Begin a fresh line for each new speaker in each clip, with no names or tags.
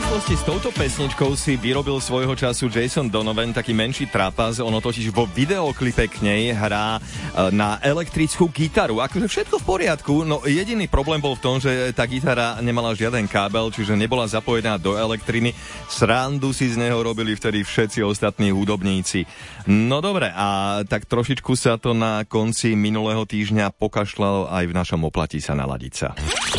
súvislosti s touto pesničkou si vyrobil svojho času Jason Donovan taký menší trapas. Ono totiž vo videoklipe k nej hrá na elektrickú gitaru. Akože všetko v poriadku, no jediný problém bol v tom, že tá gitara nemala žiaden kábel, čiže nebola zapojená do elektriny. Srandu si z neho robili vtedy všetci ostatní hudobníci. No dobre, a tak trošičku sa to na konci minulého týždňa pokašľalo aj v našom Oplatí sa naladiť sa.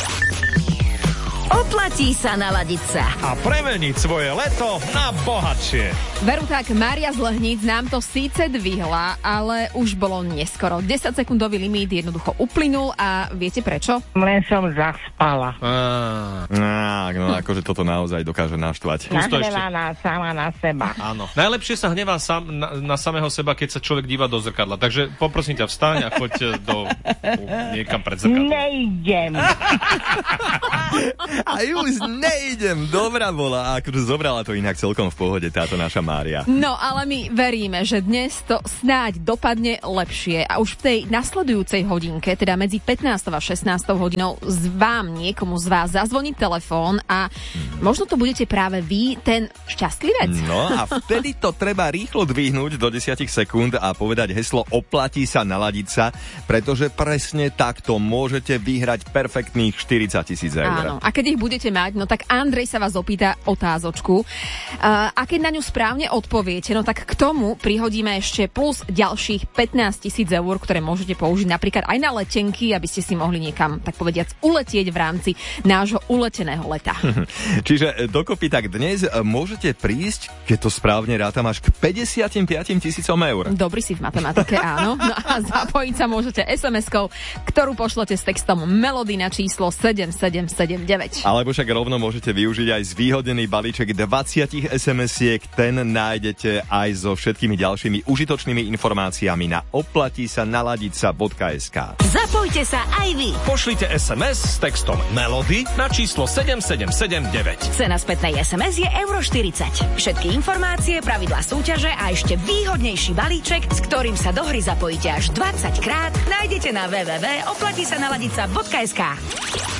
Oplatí sa naladiť sa.
A premeniť svoje leto na bohatšie.
Veru tak, Mária z Lehníc nám to síce dvihla, ale už bolo neskoro. 10-sekundový limit jednoducho uplynul a viete prečo?
Len som zaspala.
No akože toto naozaj dokáže naštvať.
Nahnevaná sama na seba.
Áno. Najlepšie sa hnevá na samého seba, keď sa človek díva do zrkadla. Takže poprosím ťa, vstaň a choď niekam pred zrkadlom.
Nejdem.
A už nejdem. Dobrá bola. A akože zobrala to inak celkom v pohode táto naša Mária.
No, ale my veríme, že dnes to snáď dopadne lepšie. A už v tej nasledujúcej hodinke, teda medzi 15. a 16. hodinou, vám niekomu z vás zazvoní telefón a možno to budete práve vy, ten šťastlivec.
No a vtedy to treba rýchlo dvihnúť do 10 sekúnd a povedať heslo Oplatí sa naladiť sa, pretože presne takto môžete vyhrať perfektných 40 000 eur.
Áno, a keď ich budete mať, no tak Andrej sa vás opýta otázočku. A keď na ňu správne odpoviete, no tak k tomu prihodíme ešte plus ďalších 15 000 eur, ktoré môžete použiť napríklad aj na letenky, aby ste si mohli niekam, tak povediac, uletieť v rámci nášho uleteného leta.
Čiže dokopy tak dnes môžete prísť, keď to správne rátam, až k 55 000 eur.
Dobrý si v matematike, áno. No a zapojiť sa môžete SMS-kou, ktorú pošlete s textom Melody na číslo 7779.
Alebo však rovno môžete využiť aj zvýhodnený balíček 20 SMS-iek. Ten nájdete aj so všetkými ďalšími užitočnými informáciami na oplatísanaladica.sk.
Zapojte sa aj vy.
Pošlite SMS s textom Melody na číslo 7779.
Cena spätnej SMS je €40. Všetky informácie, pravidlá súťaže a ešte výhodnejší balíček, s ktorým sa do hry zapojíte až 20 krát, nájdete na www.oplatísanaladica.sk.